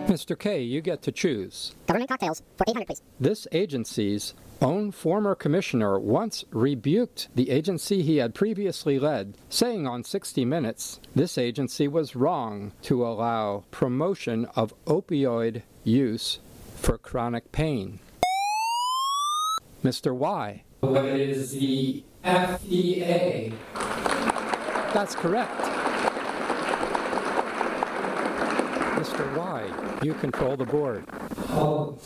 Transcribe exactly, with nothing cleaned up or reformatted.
Mister K, you get to choose. Government cocktails for eight hundred, please. This agency's own former commissioner once rebuked the agency he had previously led, saying on sixty minutes this agency was wrong to allow promotion of opioid use for chronic pain. Mister Y. What is the F D A? That's correct. Mister Y, you control the board. Oh,